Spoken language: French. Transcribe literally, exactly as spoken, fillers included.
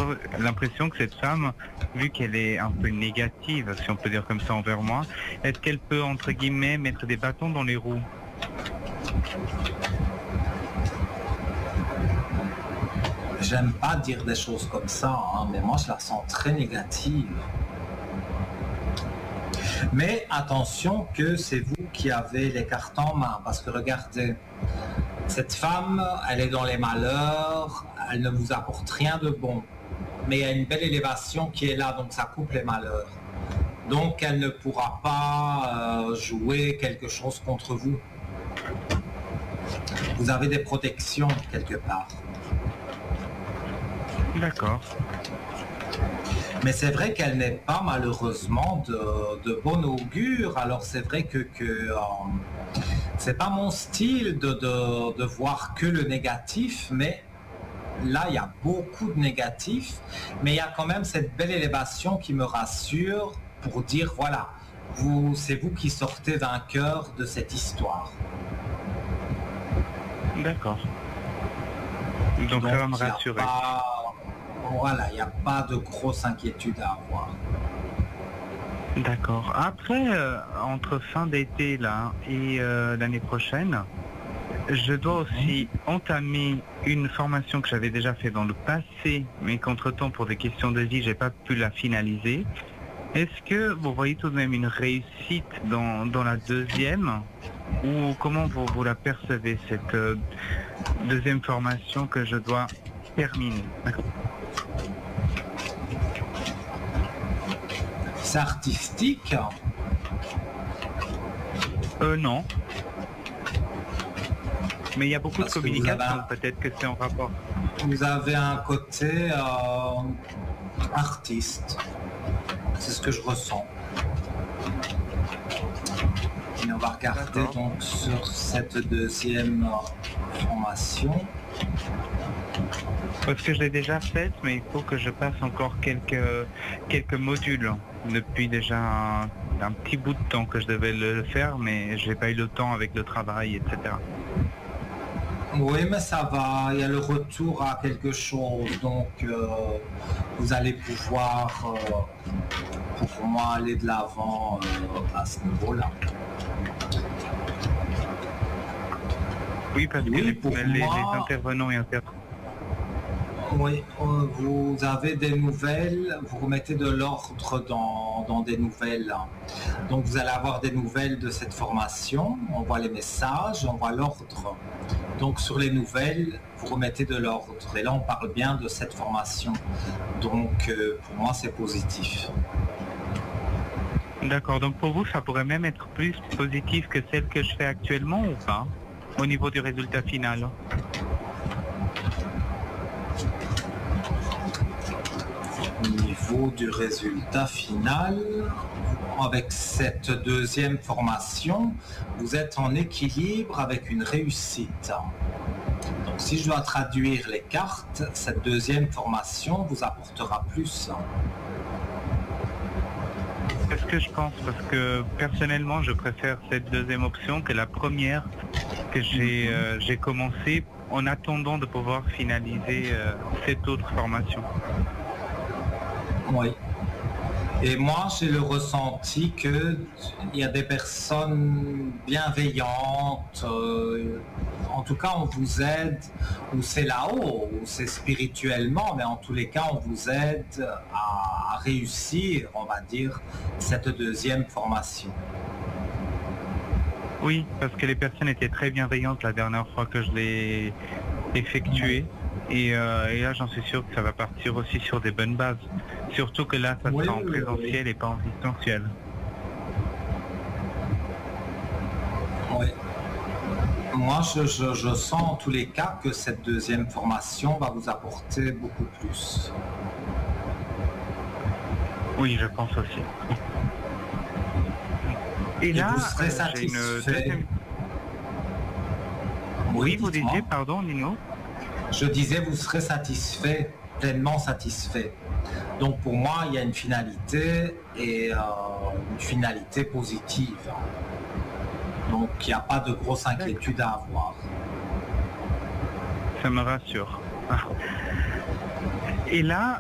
trop l'impression que cette femme, vu qu'elle est un peu négative, si on peut dire comme ça envers moi, est-ce qu'elle peut, entre guillemets, mettre des bâtons dans les roues? J'aime pas dire des choses comme ça, hein, mais moi je la sens très négative. Mais attention que c'est vous qui avez les cartes en main, parce que regardez, cette femme, elle est dans les malheurs, elle ne vous apporte rien de bon, mais il y a une belle élévation qui est là, donc ça coupe les malheurs. Donc elle ne pourra pas euh, jouer quelque chose contre vous. Vous avez des protections quelque part. D'accord. Mais c'est vrai qu'elle n'est pas malheureusement de, de bon augure. Alors c'est vrai que, que euh, c'est pas mon style de, de, de voir que le négatif, mais là il y a beaucoup de négatifs, mais il y a quand même cette belle élévation qui me rassure pour dire voilà, vous, c'est vous qui sortez vainqueur de cette histoire. D'accord. Donc, Donc ça va me rassurer. Pas, voilà, il n'y a pas de grosse inquiétude à avoir. D'accord. Après, euh, entre fin d'été là et euh, l'année prochaine, je dois aussi entamer une formation que j'avais déjà fait dans le passé, mais qu'entre-temps, pour des questions de vie, j'ai pas pu la finaliser. Est-ce que vous voyez tout de même une réussite dans, dans la deuxième, ou comment vous, vous la percevez, cette euh, deuxième formation que je dois terminer? C'est artistique? Euh, non. Mais il y a beaucoup Parce de communication, un... peut-être que c'est en rapport. Vous avez un côté euh, artiste. C'est ce que je ressens. Et on va regarder donc sur cette deuxième formation. Parce que je l'ai déjà faite, mais il faut que je passe encore quelques, quelques modules. Depuis déjà un, un petit bout de temps que je devais le faire, mais j'ai pas eu le temps avec le travail, et cetera. Oui, mais ça va, il y a le retour à quelque chose, donc euh, vous allez pouvoir, euh, pour moi, aller de l'avant euh, à ce niveau-là. Oui, parce oui, que les, pour les, moi, les intervenants et intervenants. Oui, vous avez des nouvelles, vous remettez de l'ordre dans, dans des nouvelles. Donc vous allez avoir des nouvelles de cette formation, on voit les messages, on voit l'ordre. Donc sur les nouvelles, vous remettez de l'ordre. Et là on parle bien de cette formation. Donc euh, pour moi c'est positif. D'accord, donc pour vous ça pourrait même être plus positif que celle que je fais actuellement ou pas, au niveau du résultat final? Au niveau du résultat final, avec cette deuxième formation, vous êtes en équilibre avec une réussite. Donc si je dois traduire les cartes, cette deuxième formation vous apportera plus. C'est ce que je pense, parce que personnellement je préfère cette deuxième option que la première que j'ai euh, j'ai commencé en attendant de pouvoir finaliser euh, cette autre formation. Oui. Et moi, j'ai le ressenti qu'il y a des personnes bienveillantes, euh, en tout cas on vous aide, ou c'est là-haut, ou c'est spirituellement, mais en tous les cas on vous aide à, à réussir, on va dire, cette deuxième formation. Oui, parce que les personnes étaient très bienveillantes la dernière fois que je l'ai effectué. Et, euh, et là, j'en suis sûr que ça va partir aussi sur des bonnes bases. Surtout que là, ça oui, sera en oui, présentiel oui. et pas en distanciel. Oui. Moi, je, je, je sens en tous les cas que cette deuxième formation va vous apporter beaucoup plus. Oui, je pense aussi. Et, et là, vous serez euh, satisfait. J'ai une deuxième... Oui, oui vous disiez, pardon, Nino? Je disais, vous serez satisfait, pleinement satisfait. Donc pour moi, il y a une finalité et euh, une finalité positive. Donc il n'y a pas de grosse inquiétude à avoir. Ça me rassure. Et là,